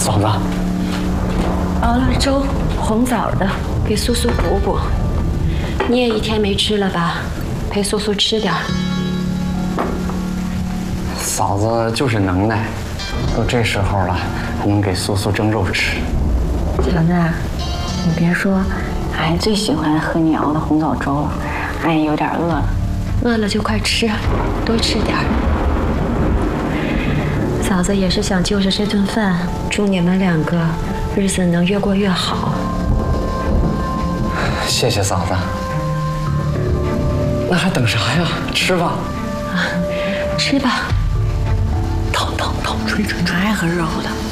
嫂子， 熬了粥，红枣的，给苏苏补补。你也一天没吃了吧？陪苏苏吃点儿。 嫂子就是能耐，都这时候了，还能给苏苏蒸肉吃。 小子，你别说，俺最喜欢喝你熬的红枣粥了，俺也有点饿了。 饿了就快吃，多吃点儿。嫂子也是想就着这顿饭，祝你们2个日子能越过越好。 谢谢嫂子。那还等啥呀？吃吧。 吃吧。 烫，吹。 爱喝热乎的。